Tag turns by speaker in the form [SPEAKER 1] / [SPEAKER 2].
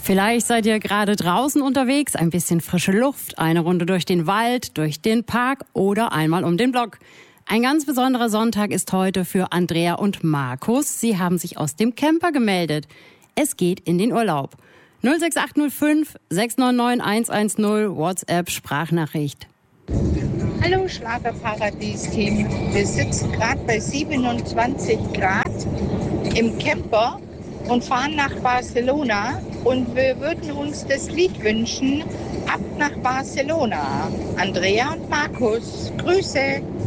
[SPEAKER 1] Vielleicht seid ihr gerade draußen unterwegs, ein bisschen frische Luft, eine Runde durch den Wald, durch den Park oder einmal um den Block. Ein ganz besonderer Sonntag ist heute für Andrea und Markus. Sie haben sich aus dem Camper gemeldet. Es geht in den Urlaub. 06805 699 110 WhatsApp Sprachnachricht.
[SPEAKER 2] Hallo Schlagerparadies-Team. Wir sitzen gerade bei 27 Grad im Camper und fahren nach Barcelona. Und wir würden uns das Lied wünschen, ab nach Barcelona. Andrea und Markus, Grüße.